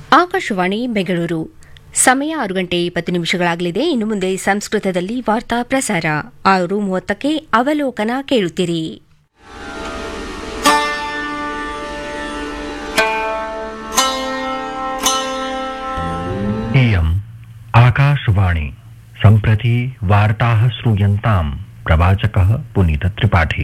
ಆಕಾಶವಾಣಿ ಬೆಂಗಳೂರು ಸಮಯ 6 ಗಂಟೆ 20 ನಿಮಿಷಗಳಾಗಲಿದೆ. ಇನ್ನು ಮುಂದೆ ಸಂಸ್ಕೃತದಲ್ಲಿ ವಾರ್ತಾ ಪ್ರಸಾರ 6:30ಕ್ಕೆ ಅವಲೋಕನ ಕೇಳುತ್ತೀರಿ. इयम् आकाशवाणी सम्प्रति वार्ताः श्रूयन्ताम् प्रवाचकः पुनीतत्रिपाठी।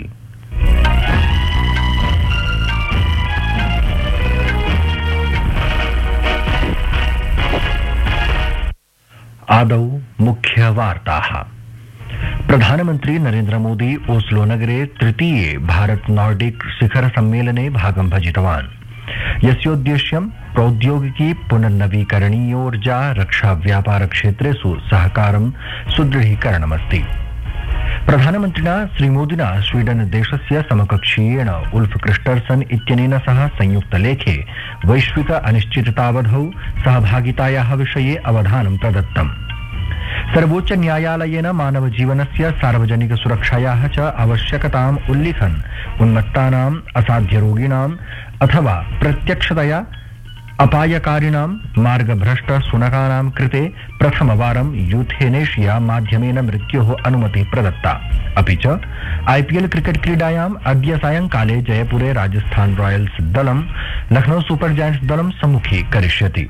आदौ मुख्यवार्ताः। प्रधानमन्त्री नरेन्द्र मोदी ओस्लो नगरे तृतीये भारत नॉर्डिक शिखर सम्मेलने भागं भजितवान्, यस्योद्देश्यं प्रौद्योगिकी पुनर्नवीकरणीयोर्जा रक्षा व्यापार क्षेत्रेषु सहकारं सुदृढीकरणमस्ति। प्रधानमन्त्रिणा श्रीमोदिना स्वीडन देशस्य समकक्षीयेण उल्फ क्रिस्टर्सन इत्यनेन सह संयुक्तलेखे वैश्विक अनिश्चिततावधौ सहभागितायाः विषये अवधानं प्रदत्तम्। सर्वोच्च न्यायालयेन मानव जीवनस्य सार्वजनिक सुरक्षायाः च आवश्यकताम् उल्लिखन् उन्मत्तानाम् असाध्यरोगिणाम् अथवा प्रत्यक्षतया अपायकारिणां मार्गभ्रष्ट शुनकानां कृते प्रथमवारं यूथेनेशिया माध्यमेन मृत्योः अनुमतिः प्रदत्ता। अपि च आईपीएल क्रिकेट क्रीडायाम् अद्य सायंकाले जयपुरे राजस्थान रॉयल्स दलं लखनऊ सुपर जायंट्स दलं सम्मुखीकरिष्यति।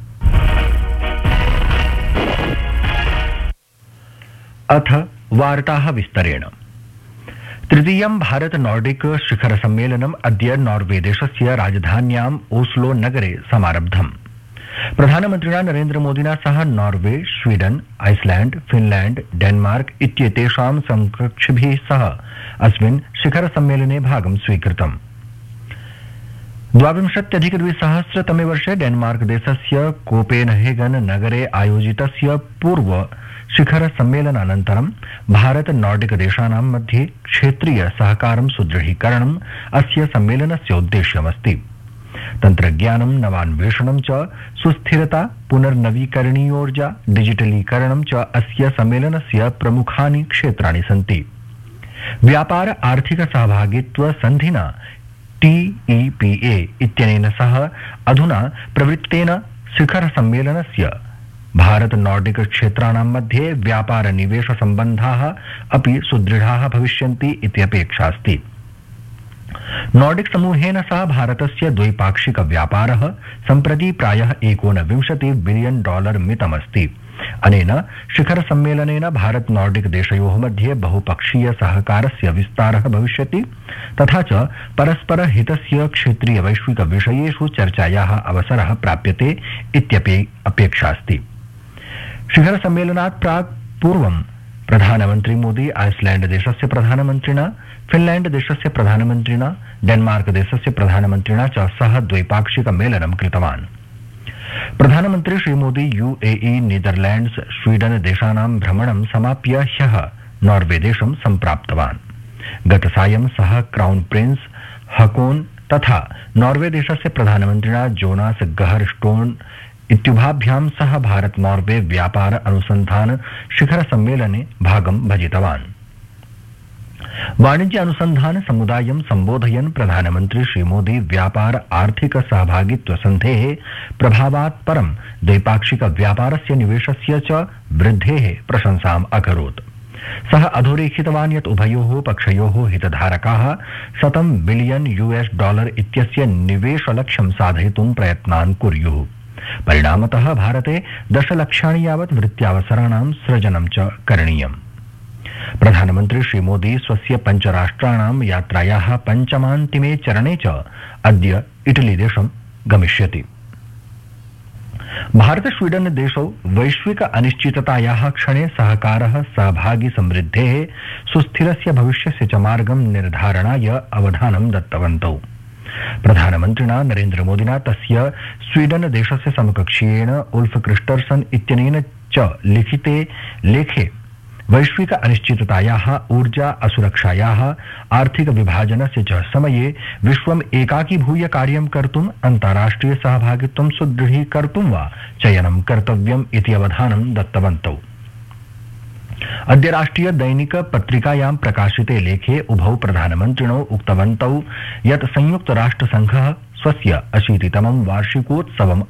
अथ वार्ताः विस्तरेण। तृतीयं भारत नॉर्डिक शिखर सम्मेलनम् अद्य नॉर्वे देशस्य राजधान्याम् ओस्लो नगरे समारब्धम्। प्रधानमन्त्रिणा नरेन्द्र मोदिना सह Norway, Sweden, Iceland, Finland, Denmark इत्येतेषां समकक्षिभिः सह अस्मिन् शिखर सम्मेलने भागं स्वीकृतम्। 2020 तमे वर्षे डेनमार्क देशस्य कोपेनहेगन नगरे आयोजितस्य पूर्व शिखर सम्मेलनानन्तरं भारत नॉर्डिक देशानां मध्ये क्षेत्रीय सहकारं सुदृढीकरणम् अस्य सम्मेलनस्य उद्देश्यमस्ति। तन्त्रज्ञानं, नवान्वेषणं च, सुस्थिरता, पुनर्नवीकरणीयोर्जा, डिजिटलीकरणं च अस्य सम्मेलनस्य प्रमुखानि क्षेत्राणि सन्ति। व्यापार आर्थिक सहभागित्व सन्धिना TEPA इत्यनेन सह अधुना प्रवृत्तेन शिखर सम्मेलनस्य भारत नॉर्डिक क्षेत्राणां मध्ये व्यापार निवेश सम्बन्धाः अपि सुदृढाः भविष्यन्ति इति अपेक्षा अस्ति। नॉर्डिक समूहेन सह भारतस्य द्वैपाक्षिक व्यापारः सम्प्रति प्रायः $19 बिलियन मितमस्ति। अनेन शिखर सम्मेलनेन भारत नॉर्डिक देशयोः मध्ये बहुपक्षीय सहकारस्य विस्तारः भविष्यति, तथा च परस्पर हितस्य क्षेत्रीय वैश्विक विषयेषु चर्चायाः अवसरः प्राप्यते इत्यपि अपेक्षा अस्ति। शिखर सम्मेलनात् प्राक् पूर्वं प्रधानमन्त्री मोदी आइसलैंड देशस्य प्रधानमन्त्रिणा, फिनलैंड देशस्य प्रधानमन्त्रिणा, डेनमार्क देशस्य प्रधानमन्त्रिणा च सह द्वैपाक्षिक मेलनं कृतवान्। प्रधानमन्त्री श्रीमोदी UAE, नीदरलैंड्स, स्वीडन देशानां भ्रमणं समाप्य ह्यः नॉर्वे देशं सम्प्राप्तवान्। गतसायं सः क्राउन प्रिंस हकोन तथा नॉर्वे देशस्य प्रधानमन्त्रिणा जोनास गहर स्टोन इत्युभाभ्यां सह भारत नॉर्वे व्यापार अनुसंधान शिखर सम्मेलने भागं भजितवान्। वाणिज्य अनुसंधान समुदायं संबोधयन् प्रधानमन्त्री श्रीमोदी व्यापार आर्थिक सहभागित्व सन्धेः प्रभावात् परं द्वैपाक्षिक व्यापारस्य निवेशस्य च वृद्धेः प्रशंसाम् अकरोत्। सः अधोरेखितवान् यत् उभयोः पक्षयोः हितधारकाः $100 बिलियन इत्यस्य निवेशलक्ष्यं साधयितुं प्रयत्नान् कुर्युः। परिणामतः भारते 10 लक्षाणि यावत् वृत्त्यावसराणां सृजनं च करणीयम्। प्रधानमन्त्री श्रीमोदी स्वस्य पञ्चराष्ट्राणां यात्रायाः पञ्चमान्तिमे चरणे च अद्य इटली देशं गमिष्यति। भारत स्वीडन देशौ वैश्विक अनिश्चिततायाः क्षणे सहकारः, सहभागी समृद्धेः, सुस्थिरस्य भविष्यस्य च मार्गं निर्धारणाय अवधानं दत्तवन्तौ। प्रधानमन्त्रिणा नरेन्द्र मोदिना तस्य स्वीडन देशस्य समकक्षीयेण उल्फ क्रिस्टर्सन इत्यनेन च लिखिते लेखे वैश्विक अनिश्चिततायाः, ऊर्जा असुरक्षायाः, आर्थिक विभाजनस्य च समये विश्वम् एकाकीभूय कार्यं कर्तुम् अन्ताराष्ट्रिय सहभागित्वं सुदृढीकर्तुं वा चयनं कर्तव्यम् इति अवधानं दत्तवन्तौ। अद्य राष्ट्रिय दैनिक पत्रिकायां प्रकाशिते लेखे उभौ प्रधानमन्त्रिणौ उक्तवन्तौ यत् संयुक्त राष्ट्र संघः स्वस्य 80तमं वार्षिकोत्सवम्